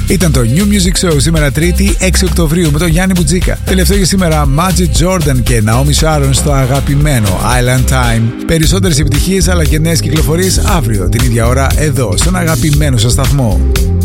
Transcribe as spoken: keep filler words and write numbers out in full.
Ήταν το New Music Show σήμερα Τρίτη έξι Οκτωβρίου με τον Γιάννη Μπουτζίκα. Τελευταίο για σήμερα Magic Jordan και Naomi Sharon στο αγαπημένο Island Time. Περισσότερες επιτυχίες αλλά και νέες κυκλοφορίες αύριο την ίδια ώρα εδώ στον αγαπημένο σας σταθμό.